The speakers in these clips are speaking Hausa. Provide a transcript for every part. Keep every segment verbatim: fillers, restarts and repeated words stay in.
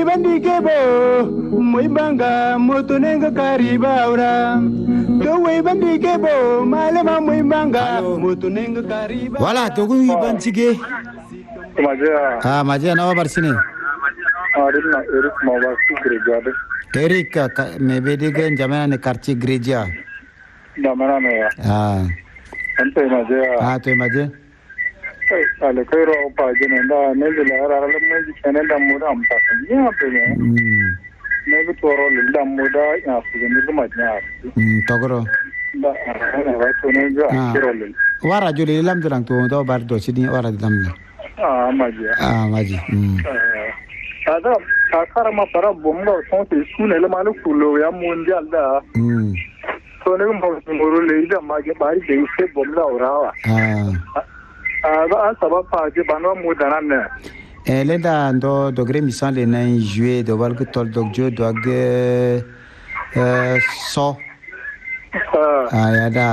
bandikebo muibanga mutunenga karibaura to we bandikebo malama muibanga mutunenga kariba wala to gu bantige Maja. ah maja nawa barsine Arina Eric Mawasi Grejade. Eric me bediga jamana ne quartier Greja Damana ne ya. ah Ante maja. ah to maja Ale kairo pa jene da ne de la ra le me jene da mu da amta ya pe ne. mm Ne bi toro le da mu da ya su ne du maja. mm togoro Da ne wa to ne ga kiro le. wara jole lam durang to do bar do sidi wara dam Ah maja. ah maji mm Ada sakara ma para bomba son te su ne le malu kulo ya mondial da. mm So ne mo mo le da ma ge bari de se bomba ora. ah Ah ba sabab pa je banwa mu da nan ne. elle da ndo dogre mission le na juillet do wal ko tol dog jo do ag euh so ah ya da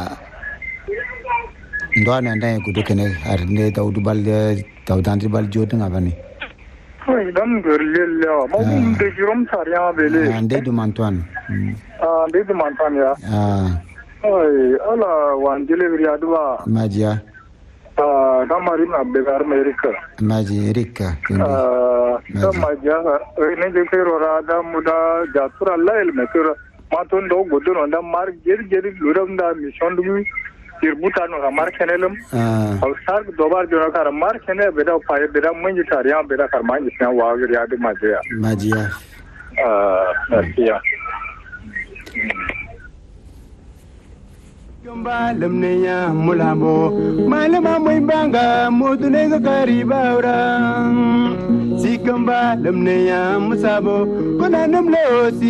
ndo ana nda ko do kene ar ne tawdu bal tawdandri bal jo tanga bani Dan gerlele ma um de jirom sarya bele ande du mantuan ah de de mantan ya ah ai ala wan jele riadwa majia ah da mari na begar amerika maji rika ah da maja ne de kero ra da muda jatura lail me kero ma ton do godon da mar ger ger luram da mission du tirbuta no mar kenelum ah au sar dobar jona kar mar kene beda paye beda munji tariya beda kar manji sna wa riad maja majia ah ya Malam neya mulamo malama muibanga mutunenga karibaura sikamba lamneya musabo kuna namlo